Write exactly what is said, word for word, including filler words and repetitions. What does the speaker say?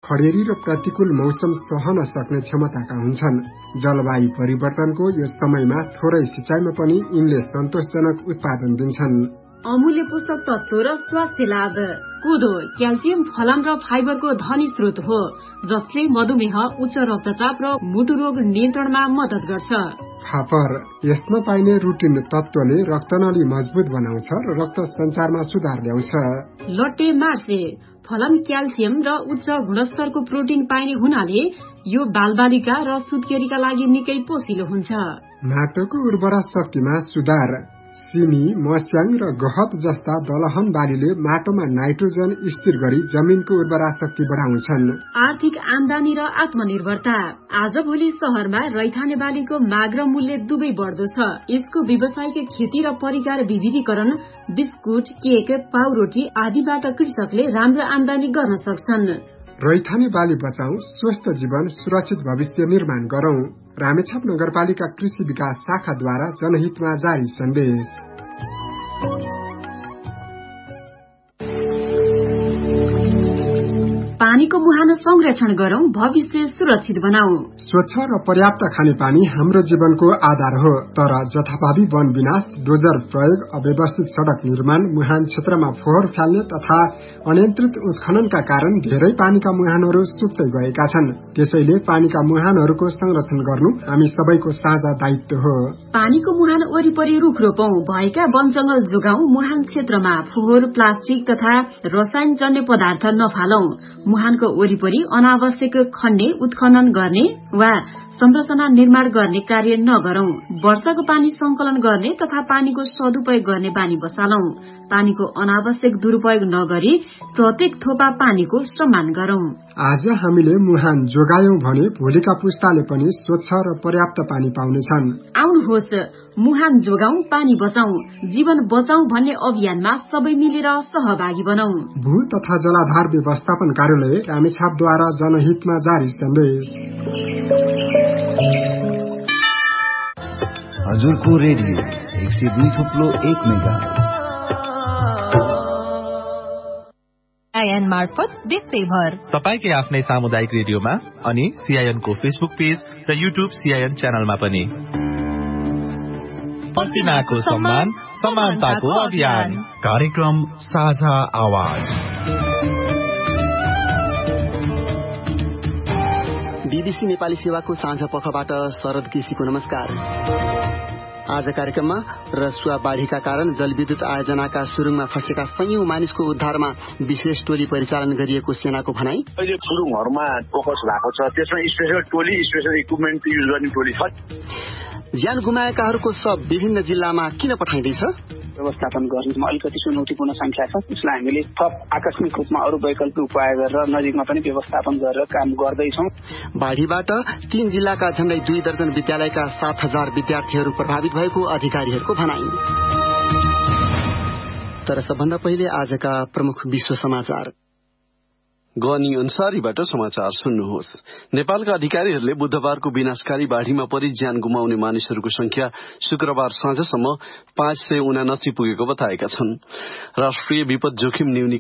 खडेरी र प्रतिकूल मौसम सहन सक्ने क्षमताका हुन्छन्। जलवायु परिवर्तनको यो समयमा थोरै सिँचाइमा पनि यिनले सन्तोषजनक उत्पादन दिन्छन्। अमूल्य पोषक तत्व र स्वास्थ्य लाभ। कोदो क्याल्सियम, फलाम र फाइबरको धनी स्रोत हो, जसले मधुमेह, उच्च रक्तचाप र मुटु रोग नियन्त्रणमा मद्दत गर्छ। फापर यसमा पाइने रुटिन तत्वले रक्तनली मजबुत बनाउँछ र रक्त सञ्चारमा सुधार ल्याउँछ। लट्टे मार्से फलाम क्याल्सियम र उच्च गुणस्तरको प्रोटिन पाइने हुनाले यो बालबालिका र सुत्केरीका लागि निकै पोसिलो हुन्छ। माटोको उर्वरा शक्तिमा सुधार। सिमी, मस्याङ र गहत जस्ता दलहन बालीले माटोमा नाइट्रोजन स्थिर गरी जमिनको उर्वरा शक्ति बढाउँछन्। आर्थिक आमदानी र आत्मनिर्भरता। आजभोलि शहरमा रैथाने बालीको माग र मूल्य दुवै बढ्दो छ। यसको व्यावसायिक खेती र परिकार विविधीकरण, बिस्कुट, केक, पाउरोटी आदिबाट कृषकले राम्रो आमदानी गर्न सक्छन्। रैथाने बाली बचाऊ, स्वस्थ जीवन, सुरक्षित भविष्य निर्माण गरौं। रामेछाप नगरपालिका कृषि विकास शाखाद्वारा जनहितमा जारी सन्देश। पानीको मुहान संरक्षण गरौं, भविष्य सुरक्षित बनाऊ। स्वच्छ र पर्याप्त खानेपानी हाम्रो जीवनको आधार हो, तर जथाभावी वन विनाश, डोजर प्रयोग, अव्यवस्थित सड़क निर्माण, मुहान क्षेत्रमा फोहोर फाल्ने तथा अनियन्त्रित उत्खननका कारण धेरै पानीका मुहानहरू सुक्दै गएका छन्। त्यसैले पानीका मुहानहरूको संरक्षण गर्नु हामी सबैको साझा दायित्व हो। पानीको मुहान वरिपरि रुख रोपौं, भएका वन जंगल जोगाऊ, मुहान क्षेत्रमा फोहोर, प्लास्टिक तथा रसायन जन्य पदार्थ नफालौं। मुहानको वरिपरि अनावश्यक खन्ने, उत्खनन गर्ने वा संरचना निर्माण गर्ने कार्य नगरौं। वर्षाको पानी संकलन गर्ने तथा पानीको सदुपयोग गर्ने बानी बसालौं। पानीको अनावश्यक दुरूपयोग नगरी प्रत्येक थोपा पानीको सम्मान गरौं। आज हामीले मुहान जोगायौं भने भोलिका पुस्ताले पनि स्वच्छ र पर्याप्त पानी पाउनेछन्। आउनुहोस्, मुहान जोगाऊ, पानी बचाऊ, जीवन बचाऊ भन्ने अभियानमा सबै मिलेर सहभागी बनाऊ। भू तथा जलाधार व्यवस्थापन कार्यालय रामेछापद्वारा जनहितमा जारी सन्देश। हजुरको रेडियो एक सय दुई थुप्लो एक मेगा सीआईएन मार्फत देशैभर तपाईकै आफ्नै सामुदायिक रेडियोमा अनि सीआईएन को फेसबुक पेज र युट्युब सीआईएन च्यानलमा पनि। पसिनाको सम्मान, समानताको अभियान, कार्यक्रम साझा आवाज। बीबीसी नेपाली सेवाको साँझ पखबाट शरद केसीको नमस्कार। आज कार्यक्रममा रसुवा बाढ़ीका कारण जलविद्युत आयोजनाका सुरुङमा फँसेका सयौं मानिसको उद्धारमा विशेष टोली परिचालन गरिएको सेनाको भनाई। अहिले सुरुङहरूमा फोकस भएको छ, त्यसमा स्पेशल टोली, स्पेशल इक्विपमेन्ट युज गर्ने टोली छ। ज्यान गुमाएकाहरूको सब विभिन्न जिल्लामा किन पठाइँदैछ? व्यवस्थापन गर्नुमा अलिकति चुनौतीपूर्ण संख्या छ, त्यसलाई हामीले थप आकस्मिक रूपमा अरू वैकल्पिक उपाय गरेर नजिकमा पनि व्यवस्थापन गरेर काम गर्दैछौँ। बाढ़ीबाट तीन जिल्लाका झण्डै दुई दर्जन विद्यालयका सात हजार विद्यार्थीहरू प्रभावित भएको अधिकारीहरूको भनाई। तर सबभन्दा पहिले आजका प्रमुख विश्व समाचार। गनी अन्सारीबाट समाचार सुन्नुहोस्। नेपालका अधिकारीहरूले बुधबारको विनाशकारी बाढ़ीमा परि ज्यान गुमाउने मानिसहरूको संख्या शुक्रबार साँझसम्म पाँच सय उनासी पुगेको बताएका छन्। राष्ट्रिय विपद जोखिम न्यूनी